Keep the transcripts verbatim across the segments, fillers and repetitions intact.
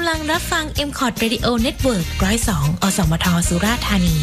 ำลังรับฟัง เอ็ม คอร์ด Radio Network หนึ่งศูนย์สอง อสมท สุราษฎร์ธานี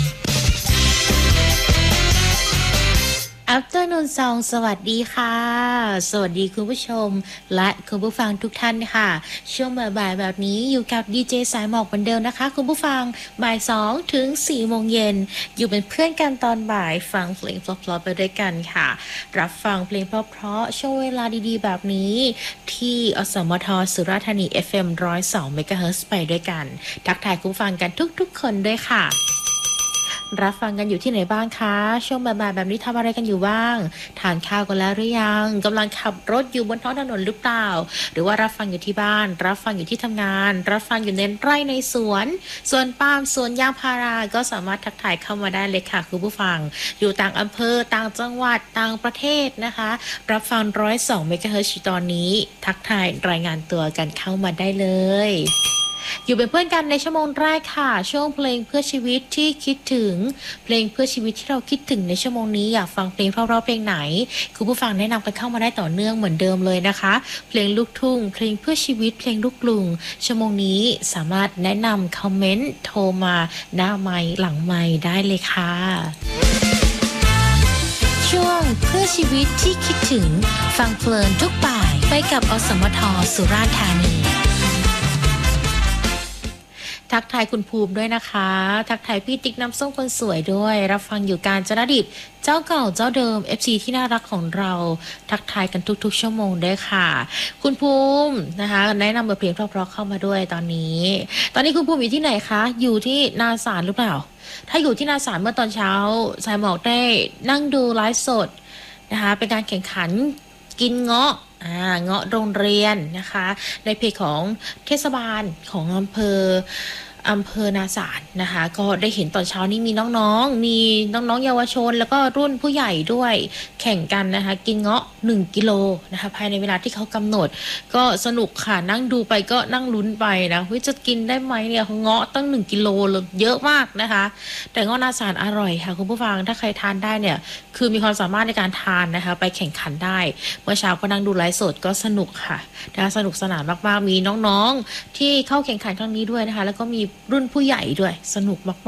Afternoon Song สวัสดีค่ะสวัสดีคุณผู้ชมและคุณผู้ฟังทุกท่านค่ะช่วงบ่ายๆแบบนี้อยู่กับดีเจสายหมอกเหมือนเดิมนะคะคุณผู้ฟังบ่ายสองถึงสี่โมงเย็นอยู่เป็นเพื่อนกันตอนบ่ายฟังเพลงเพราะๆไปด้วยกันค่ะรับฟังเพลงเพราะๆช่วงเวลาดีๆแบบนี้ที่อสมทสุราษฎร์ธานี เอฟ เอ็ม หนึ่งศูนย์สอง เมกะเฮิรตซ์ ไปด้วยกันทักทายคุณผู้ฟังกันทุกๆคนด้วยค่ะรับฟังกันอยู่ที่ไหนบ้างคะช่วงบ่ายๆแบบนี้ทำอะไรกันอยู่บ้างทานข้าวกันแล้วหรือยังกำลังขับรถอยู่บนท้องถนนหรือเปล่าหรือว่ารับฟังอยู่ที่บ้านรับฟังอยู่ที่ทำงานรับฟังอยู่ในไร่ในสวนสวนปาล์มสวนยางพาราก็สามารถทักทายเข้ามาได้เลยค่ะคุณผู้ฟังอยู่ต่างอำเภอต่างจังหวัดต่างประเทศนะคะรับฟังหนึ่งศูนย์สองเมกะเฮิรตซ์ตอนนี้ทักทายรายงานตัวกันเข้ามาได้เลยอยู่เป็นเพื่อนกันในชั่วโมงแรกค่ะช่วงเพลงเพื่อชีวิตที่คิดถึงเพลงเพื่อชีวิตที่เราคิดถึงในชั่วโมงนี้อยากฟังเพลงเพราะๆเพลงไหนคุณผู้ฟังแนะนำกันเข้ามาได้ต่อเนื่องเหมือนเดิมเลยนะคะเพลงลูกทุ่งเพลงเพื่อชีวิตเพลงลูกกรุงชั่วโมงนี้สามารถแนะนำคอมเมนต์โทรมาหน้าไมค์หลังไมค์ได้เลยค่ะช่วงเพื่อชีวิตที่คิดถึงฟังเพลินทุกบ่ายไปกับอสมทสุราษฎร์ธานีทักทายคุณภูมิด้วยนะคะทักทายพี่ติ๊กน้ำส้มคนสวยด้วยรับฟังอยู่กาญจนดิตเจ้าเก่าเจ้าเดิม เอฟ ซี ที่น่ารักของเราทักทายกันทุกๆชั่วโมงด้วยค่ะคุณภูมินะคะแนะนำบทเพลงเพราะๆเข้ามาด้วยตอนนี้ตอนนี้คุณภูมิอยู่ที่ไหนคะอยู่ที่นาสารหรือเปล่าถ้าอยู่ที่นาสารเมื่อตอนเช้าสายหมอกได้นั่งดูไลฟ์สดนะคะเป็นการแข่งขันกินเงาะอ่าเงาะโรงเรียนนะคะในเพจของเทศบาลของอำเภออำเภอนาสารนะคะก็ได้เห็นตอนเช้านี้มีน้องๆมีน้องๆเยาวชนแล้วก็รุ่นผู้ใหญ่ด้วยแข่งกันนะคะกินเงาะหนึ่งกิโลนะคะภายในเวลาที่เขากำหนดก็สนุกค่ะนั่งดูไปก็นั่งลุ้นไปนะว่าจะกินได้ไหมเนี่ยเงาะตั้งหนึ่งกิโลเลยเยอะมากนะคะแต่เงาะนาสารอร่อยค่ะคุณผู้ฟังถ้าใครทานได้เนี่ยคือมีความสามารถในการทานนะคะไปแข่งขันได้เมื่อเช้าก็นั่งดูไลฟ์สดก็สนุกค่ะนะคะสนุกสนานมากๆมีน้องๆที่เข้าแข่งขันครั้งนี้ด้วยนะคะแล้วก็มีรุ่นผู้ใหญ่ด้วยสนุกมาก